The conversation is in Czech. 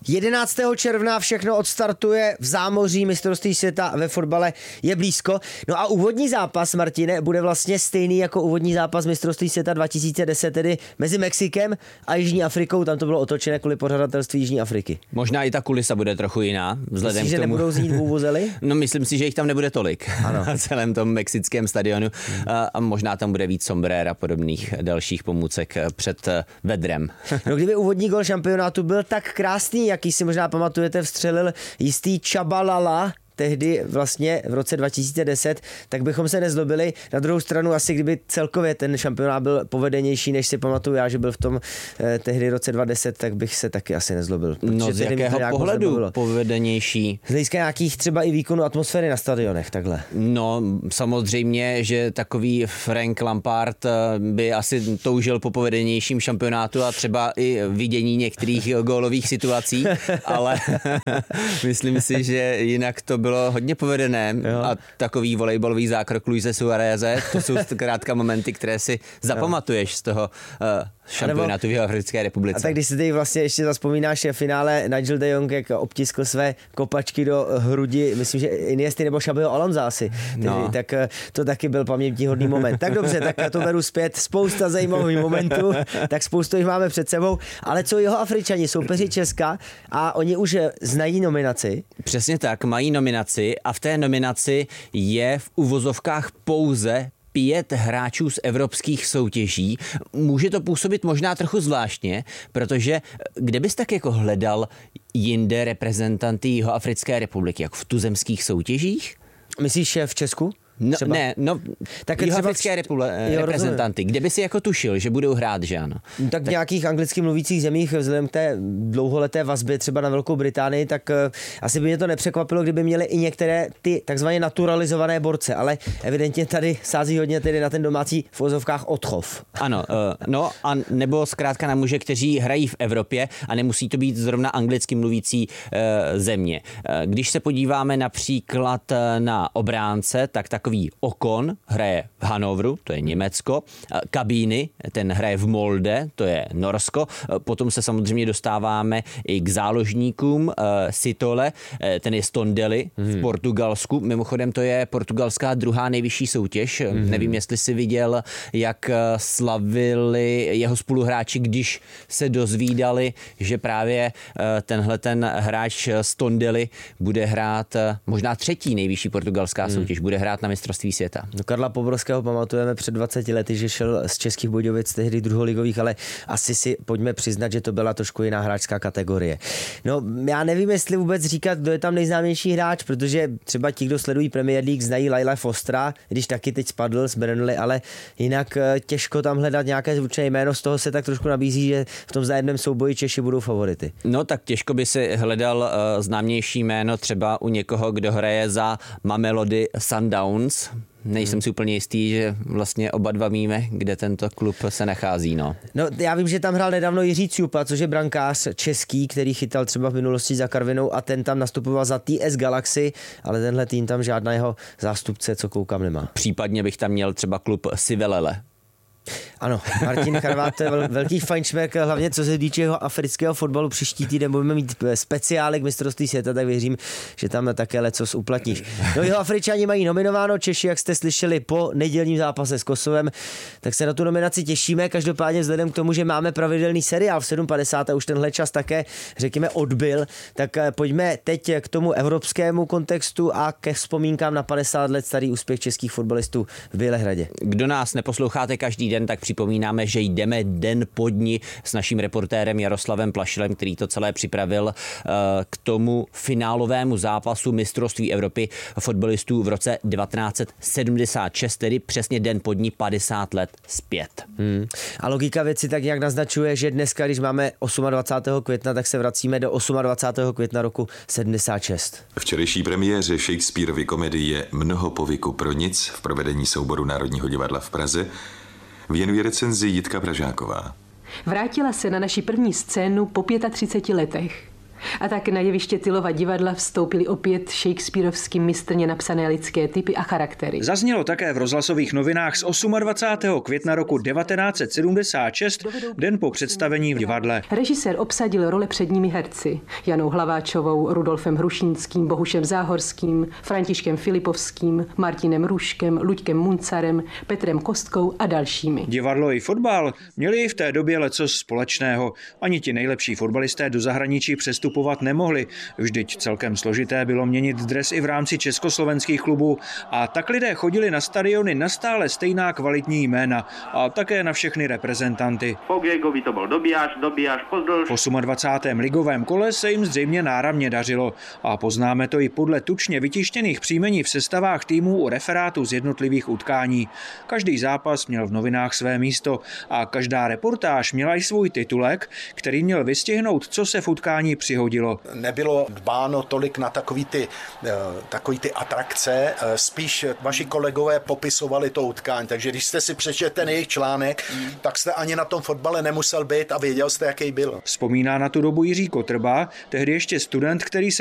11. června všechno odstartuje v zámoří, mistrovství světa ve fotbale je blízko. No a úvodní zápas, Martine, bude vlastně stejný jako úvodní zápas mistrovství světa 2010, tedy mezi Mexikem a Jižní Afrikou. Tam to bylo otočené kvůli pořadatelství Jižní Afriky. Možná i ta kulisa bude trochu jiná. Vzhledem Myslíš, k tomu, že nebudou znít vuvuzely? No, myslím si, že jich tam nebude tolik. Ano. Na celém tom mexickém stadionu. A možná tam bude víc sombrér a podobných dalších pomůcek před vedrem. No, kdyby úvodní gol šampionátu byl tak krásný, jaký si možná pamatujete, vstřelil jistý Chabalala, tehdy vlastně v roce 2010, tak bychom se nezlobili. Na druhou stranu asi kdyby celkově ten šampionát byl povedenější, než si pamatuju já, že byl v tom tehdy roce 2010, tak bych se taky asi nezlobil. No, z jakého pohledu povedenější? Z hlediska nějakých třeba i výkonu atmosféry na stadionech, takhle. No, samozřejmě, že takový Frank Lampard by asi toužil po povedenějším šampionátu a třeba i vidění některých gólových situací, ale myslím si, že jinak to bylo hodně povedené. Jo. A takový volejbalový zákrok Luise Suáreze, to jsou zkrátka momenty, které si zapamatuješ z toho šampionátu v Africké republice. A tak když si teď vlastně ještě zaspomínáš finále Nigel de Jong, jak obtiskl své kopačky do hrudi, myslím, že Iniesty nebo Xabiho Alonza asi, tak to taky byl pamětihodný moment. Tak dobře, tak já to beru zpět. Spousta zajímavých momentů, tak spoustu jich máme před sebou, ale co jeho Afričani, soupeři Česka a oni už znají nominaci. Přesně tak, mají nominaci a v té nominaci je v uvozovkách pouze 5 hráčů z evropských soutěží. Může to působit možná trochu zvláštně, protože kde bys tak jako hledal jinde reprezentanty Jihoafrické republiky, jak v tuzemských soutěžích? Myslíš v Česku? Tak Jihoafrické reprezentanty. Kde by si jako tušil, že budou hrát, že ano? Tak v nějakých anglicky mluvících zemích vzhledem k té dlouholeté vazbě třeba na Velkou Británii, tak asi by mě to nepřekvapilo, kdyby měli i některé ty takzvaně naturalizované borce, ale evidentně tady sází hodně tedy na ten domácí v ozovkách odchov. Ano, a nebo zkrátka na muže, kteří hrají v Evropě a nemusí to být zrovna anglicky mluvící země. Když se podíváme například na obránce, tak takový Okon hraje v Hannoveru, to je Německo, Kabíny, ten hraje v Molde, to je Norsko, potom se samozřejmě dostáváme i k záložníkům, Sitole, ten je Stondeli v Portugalsku, mimochodem to je portugalská druhá nejvyšší soutěž, nevím, jestli si viděl, jak slavili jeho spoluhráči, když se dozvídali, že právě tenhle ten hráč Stondeli bude hrát možná třetí nejvyšší portugalská soutěž, bude hrát na mistrovství světa. No, Karla Pobrovského pamatujeme před 20 lety, že šel z Českých Budějovic tehdy druholigových, ale asi si pojďme přiznat, že to byla trošku jiná hráčská kategorie. No, já nevím, jestli vůbec říkat, kdo je tam nejznámější hráč, protože třeba ti, kdo sledují Premier League, znají Laila Fostera, když taky teď spadl z Burnley, ale jinak těžko tam hledat nějaké zvučné jméno, z toho se tak trošku nabízí, že v tom vzájemném souboji Češi budou favority. No, tak těžko by si hledal známější jméno třeba u někoho, kdo hraje za Mamelody Sundowns. Nejsem si úplně jistý, že vlastně oba dva víme, kde tento klub se nachází. No, já vím, že tam hrál nedávno Jiří Ciupa, což je brankář český, který chytal třeba v minulosti za Karvinou a ten tam nastupoval za TS Galaxy, ale tenhle tým tam žádná jeho zástupce, co koukám, nemá. Případně bych tam měl třeba klub Sivelele. Ano, Martin Charvát, to je velký fajnšmek, hlavně co se týče jeho afrického fotbalu. Příští týden budeme mít speciálek mistrovství světa, tak věřím, že tam také lecos uplatníš. No, jeho Afričani mají nominováno, Češi, jak jste slyšeli, po nedělním zápase s Kosovem, tak se na tu nominaci těšíme. Každopádně vzhledem k tomu, že máme pravidelný seriál v 7.50 a už tenhle čas také, řekněme, odbyl, tak pojďme teď k tomu evropskému kontextu a ke vzpomínkám na 50 let starý úspěch českých fotbalistů v Bělehradě. Kdo nás neposloucháte každý den, tak připomínáme, že jdeme den po dni s naším reportérem Jaroslavem Plašilem, který to celé připravil k tomu finálovému zápasu mistrovství Evropy fotbalistů v roce 1976, tedy přesně den po dní 50 let zpět. A logika věci tak nějak naznačuje, že dneska, když máme 28. května, tak se vracíme do 28. května roku 76. Včerejší premiéře Shakespeareovy komedie Mnoho povyku pro nic v provedení souboru Národního divadla v Praze věnuje recenzi Jitka Pražáková. Vrátila se na naši první scénu po 35 letech. A tak na jeviště Tylova divadla vstoupili opět shakespearovsky mistrně napsané lidské typy a charaktery. Zaznělo také v rozhlasových novinách z 28. května roku 1976, den po představení v divadle. Režisér obsadil role předními herci. Janou Hlaváčovou, Rudolfem Hrušínským, Bohušem Záhorským, Františkem Filipovským, Martinem Růžkem, Luďkem Muncarem, Petrem Kostkou a dalšími. Divadlo i fotbal měli v té době lecos společného. Ani ti nejlepší fotbalisté do zahraničí přestupovat nemohli. Vždyť celkem složité bylo měnit dres i v rámci československých klubů. A tak lidé chodili na stadiony na stále stejná kvalitní jména a také na všechny reprezentanty. Po Gregovi to byl Dobijáš, Pozdolž. V 28. ligovém kole se jim zřejmě náramně dařilo a poznáme to i podle tučně vytištěných příjmení v sestavách týmů u referátů z jednotlivých utkání. Každý zápas měl v novinách své místo a každá reportáž měla i svůj titulek, který měl vystihnout, co se v utkání přihodilo. Nebylo dbáno tolik na takový ty atrakce, spíš vaši kolegové popisovali to utkání, takže když jste si přečetl ten jejich článek, tak jste ani na tom fotbale nemusel být a věděl jste, jaký byl. Vzpomíná na tu dobu Jiří Kotrba, tehdy ještě student, který se